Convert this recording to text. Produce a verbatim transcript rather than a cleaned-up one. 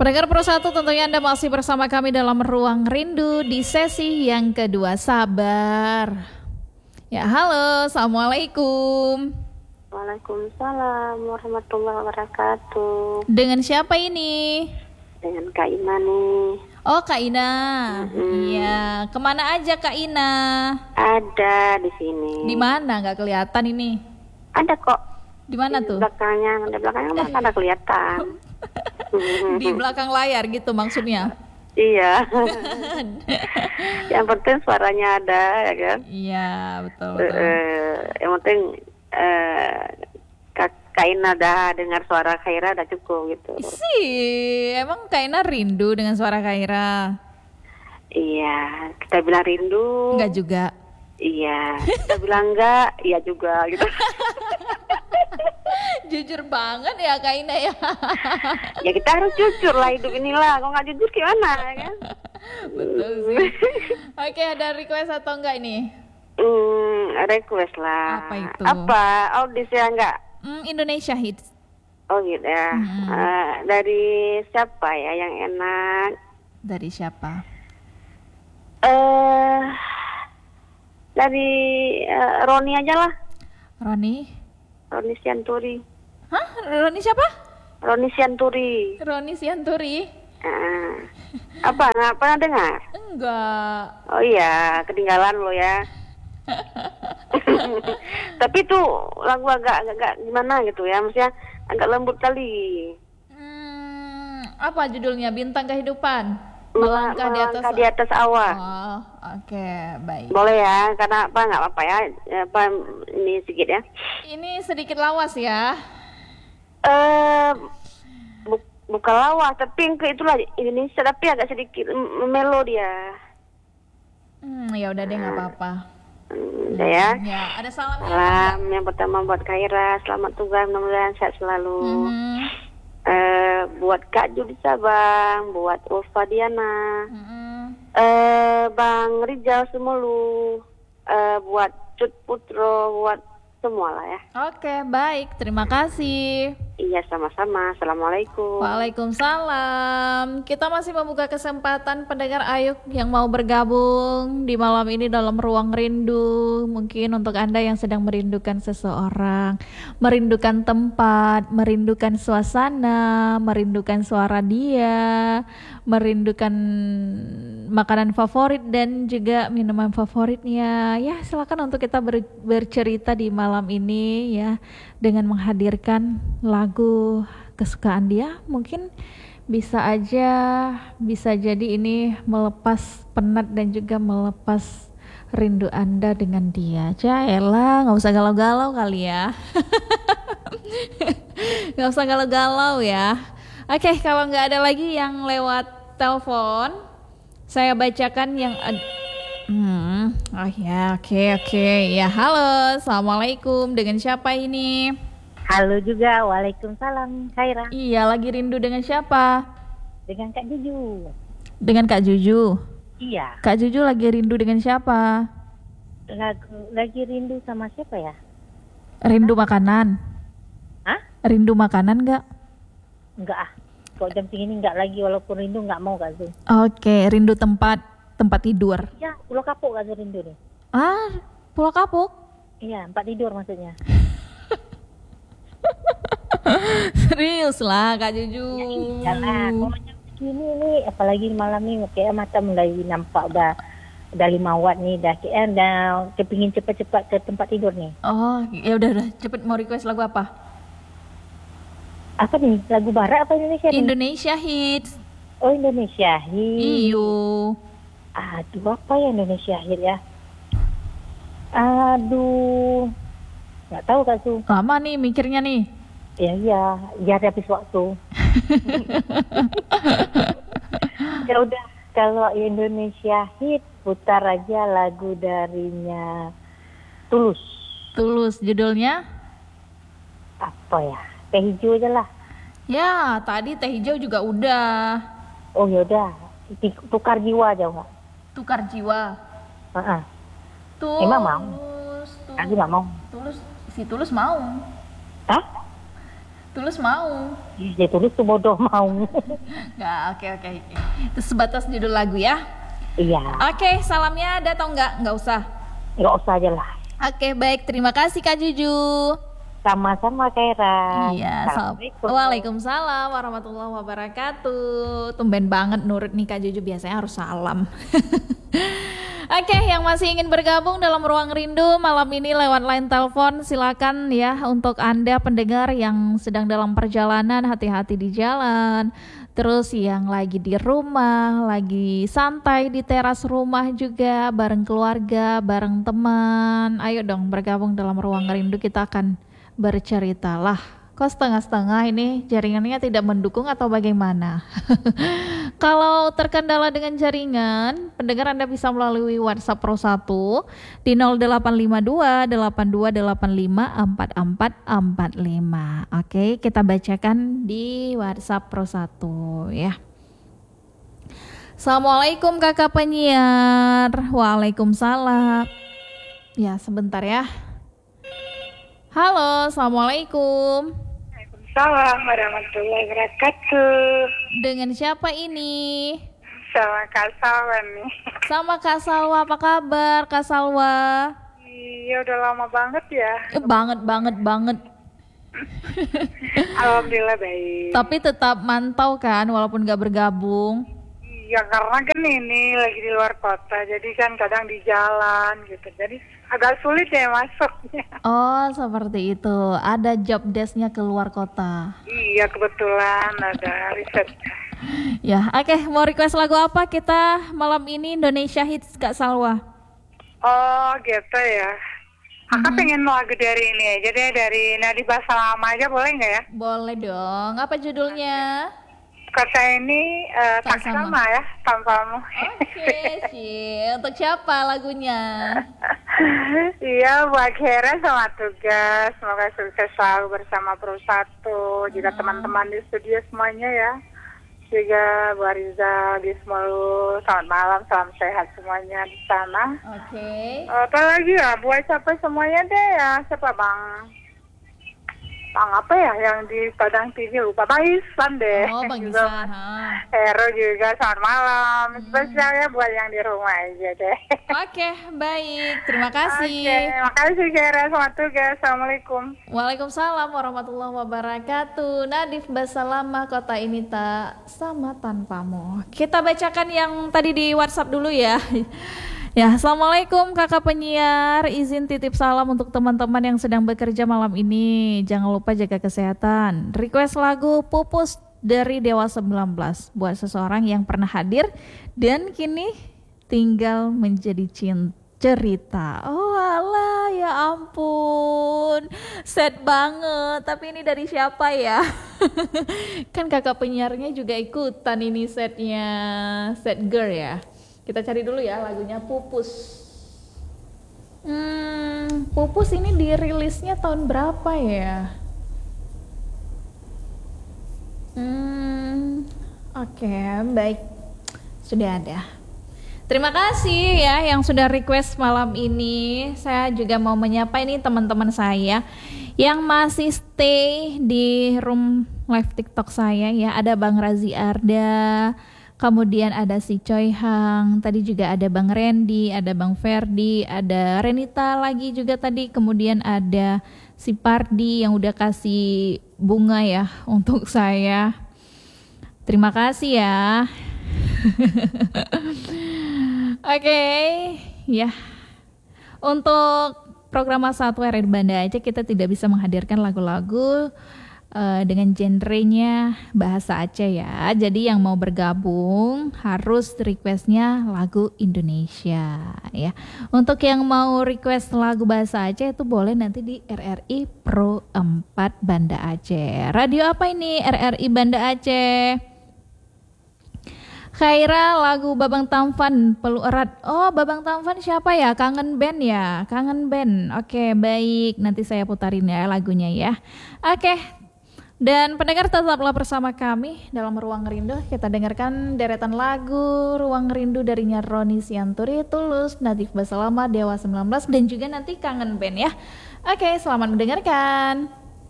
Pendengar Pro satu, tentunya Anda masih bersama kami dalam Ruang Rindu di sesi yang kedua. Sabar. Ya, halo, Assalamualaikum. Waalaikumsalam warahmatullahi wabarakatuh. Dengan siapa ini? Dengan Kak Ina nih. Oh, Kak Ina. Mm-hmm. Iya, kemana aja Kak Ina? Ada di sini. Di mana? Nggak kelihatan ini. Ada kok. Di mana di tuh? Belakangnya, di belakangnya mana ada kelihatan. Di belakang layar gitu maksudnya. Iya. Yang penting suaranya ada, ya kan? Iya, betul. betul. Uh, yang penting uh, Kak Ina dah dengar suara Khaira udah cukup gitu. Sih, emang Kak Ina rindu dengan suara Khaira? Iya, kita bilang rindu. Enggak juga. Iya, kita bilang enggak, iya juga gitu. Jujur banget ya Kak Ina ya. Ya kita harus jujur lah hidup inilah. Kalau nggak jujur gimana kan? Betul sih. Oke, ada request atau enggak ini? Hmm, request lah. Apa itu? Apa? Audisi ya enggak? Hmm, Indonesia Hits. Oh gitu ya. Hmm. Uh, dari siapa ya yang enak? Dari siapa? Eh, uh, dari uh, Roni aja lah. Roni? Roni Sianturi. Hah? Roni siapa? Roni Sianturi. Roni Sianturi? Uh, apa? Nggak pernah dengar? Enggak. Oh iya, ketinggalan lo ya. Tapi tuh lagu agak agak gimana gitu ya, maksudnya agak lembut kali. Hmm, apa judulnya? Bintang Kehidupan. Melangkah, di atas, di atas awan. Oh, oke, okay, baik. Boleh ya, karena apa nggak apa-apa ya, apa ini sedikit ya. Ini sedikit lawas ya. Eh, uh, bu, bukan lawas, tapi ke itulah Indonesia, tapi agak sedikit melo dia. Hmm, ya udah deh, nggak apa-apa. Hmm, udah ya. Ya, ada salam. Salam yang pertama buat Khaira, selamat tugas, mudah-mudahan sehat selalu. Mm-hmm. Uh, buat Kak Judi Sabang, buat Ulfa Diana, mm-hmm. uh, Bang Rijal Sumulu, uh, buat Cut Putro, buat semua lah ya. Oke, baik, terima kasih. Iya, sama-sama. Assalamualaikum. Waalaikumsalam. Kita masih membuka kesempatan pendengar Ayuk yang mau bergabung di malam ini dalam Ruang Rindu. Mungkin untuk Anda yang sedang merindukan seseorang, merindukan tempat, merindukan suasana, merindukan suara dia, merindukan makanan favorit dan juga minuman favoritnya. Ya, silakan untuk kita ber- bercerita di malam ini ya, dengan menghadirkan lagu kesukaan dia. Mungkin bisa aja, bisa jadi ini melepas penat dan juga melepas rindu Anda dengan dia. Jaelah, gak usah galau-galau kali ya. Gak usah galau-galau ya. Oke, kalau gak ada lagi yang lewat telepon, saya bacakan yang ad- Hmm, oh ya, oke okay, oke okay. Ya, halo, assalamualaikum. Dengan siapa ini? Halo juga, waalaikumsalam, Khaira. Iya, lagi rindu dengan siapa? Dengan Kak Juju. Dengan Kak Juju? Iya. Kak Juju lagi rindu dengan siapa? Lagu, lagi rindu sama siapa ya? Rindu Hah? makanan? Hah? Rindu makanan nggak? Enggak ah, kok jam segini nggak lagi, walaupun rindu nggak mau Kak Zu. Oke, rindu tempat tempat tidur. Iya, Pulau Kapuk Kak Zu rindu nih. Ah, Pulau Kapuk? Iya, tempat tidur maksudnya. Serius lah Kak Juju. Ya iyalah, kalau jam segini nih, apalagi malam ini kayak mata mulai nampak udah udah lima watt nih, dah kayak dah kepingin cepat-cepat ke tempat tidur nih. Oh, ya udah udah, cepet mau request lagu apa? Apa nih? Lagu barat apa Indonesia nih? Indonesia Hits. Oh, Indonesia Hits. Iyo. Aduh, apa ya Indonesia Hits ya? Aduh, nggak tahu Kak Su. Lama nih mikirnya nih. Ya iya, biar habis waktu. Ya udah, kalau Indonesia Hits putar aja lagu darinya Tulus. Tulus, judulnya? Apa ya? Teh hijau aja lah. Ya, tadi teh hijau juga udah. Oh yaudah, tukar jiwa aja nggak? Tukar jiwa. Uh-uh. Tulus. Emang mau? Aku nggak mau. Tulus, si Tulus mau. Hah? Tulus mau. Ya Tulus tuh bodoh mau. Nggak, oke oke oke. Itu sebatas judul lagu ya. Iya. Oke, salamnya ada atau enggak? Nggak usah. Nggak usah aja lah. Oke, baik. Terima kasih Kak Juju. Sama-sama Kaira. Iya, Assalamualaikum. Waalaikumsalam warahmatullahi wabarakatuh. Tumben banget nurut nih Kak Juju, biasanya harus salam. Oke, yang masih ingin bergabung dalam Ruang Rindu malam ini lewat line telepon, silakan ya untuk Anda pendengar yang sedang dalam perjalanan, hati-hati di jalan. Terus yang lagi di rumah, lagi santai di teras rumah juga, bareng keluarga, bareng teman. Ayo dong bergabung dalam Ruang Rindu, kita akan bercerita lah. Kok setengah-setengah ini jaringannya tidak mendukung atau bagaimana? Kalau terkendala dengan jaringan, pendengar Anda bisa melalui WhatsApp Pro satu di nol delapan lima dua delapan dua delapan lima empat empat empat lima. Oke, kita bacakan di WhatsApp Pro satu ya. Assalamualaikum kakak penyiar. Waalaikumsalam. Ya, sebentar ya. Halo, assalamualaikum. Waalaikumsalam warahmatullahi wabarakatuh. Dengan siapa ini? Sama Kak Salwa nih. Sama Kak Salwa, apa kabar Kak Salwa? Iya udah lama banget ya. Eh, banget banget banget. Alhamdulillah baik. Tapi tetap mantau kan walaupun gak bergabung. Iya karena kan ini lagi di luar kota, jadi kan kadang di jalan gitu. Jadi agak sulit ya masuknya. Oh seperti itu. Ada job desk-nya keluar kota. Iya kebetulan ada riset. Ya, oke. Okay. Mau request lagu apa kita malam ini? Indonesia Hits Kak Salwa. Oh gitu ya. Aku Mm-hmm. pengen lagu dari ini aja deh, dari Nadi Basalama aja boleh nggak ya? Boleh dong. Apa judulnya? Kota ini uh, tak Tak sama. sama ya tanpamu. Oke, sih. Untuk siapa lagunya? Iya, buat Hera sama tugas. Semoga sukses selalu bersama Pro satu. Juga Hmm. teman-teman di studio semuanya ya. Juga buat Rizal, di Smolu. Selamat malam, salam sehat semuanya di sana. Oke. Uh, apa lagi ya, buat siapa semuanya deh ya. Siapa Bang? Bang apa ya yang di Padang T V, lupa. Bang Isan deh. Oh, Bang Juga Isan. ha. Hero juga, selamat malam. Hmm. Spesialnya buat yang di rumah aja deh. Oke, baik. Terima kasih. Oke, makasih Kera, selamat tugas. Assalamualaikum. Waalaikumsalam warahmatullahi wabarakatuh. Nadif Basalama, kota ini tak sama tanpamu. Kita bacakan yang tadi di WhatsApp dulu ya. Ya, assalamualaikum kakak penyiar. Izin titip salam untuk teman-teman yang sedang bekerja malam ini. Jangan lupa jaga kesehatan. Request lagu Pupus dari Dewa sembilan belas buat seseorang yang pernah hadir dan kini tinggal menjadi cinta. Cerita. Oh alah, ya ampun, sad banget. Tapi ini dari siapa ya? Kan kakak penyiarnya juga ikutan ini setnya. Sad girl ya. Kita cari dulu ya lagunya Pupus. Hmm, Pupus ini dirilisnya tahun berapa ya? Hmm, oke, okay, baik. Sudah ada. Terima kasih ya yang sudah request malam ini. Saya juga mau menyapa ini teman-teman saya yang masih stay di room live TikTok saya ya. Ada Bang Razi Arda, kemudian ada si Choi Hang, tadi juga ada Bang Randy, ada Bang Ferdi, ada Renita lagi juga tadi, kemudian ada si Pardi yang udah kasih bunga ya untuk saya. Terima kasih ya. Oke, okay, ya. Untuk program satu R R Banda Aceh kita tidak bisa menghadirkan lagu-lagu uh, dengan genrenya bahasa Aceh ya. Jadi yang mau bergabung harus requestnya lagu Indonesia ya. Untuk yang mau request lagu bahasa Aceh itu boleh nanti di R R I Pro empat Banda Aceh. Radio apa ini? R R I Banda Aceh. Khaira lagu Babang Tampan Peluk Erat. Oh, Babang Tampan siapa ya? Kangen Band ya? Kangen Band. Oke, baik. Nanti saya putarin ya lagunya ya. Oke. Dan pendengar tetaplah bersama kami dalam Ruang Rindu. Kita dengarkan deretan lagu Ruang Rindu darinya Roni Sianturi, Tulus, Nadif Basalama, Dewa sembilan belas dan juga nanti Kangen Band ya. Oke, selamat mendengarkan.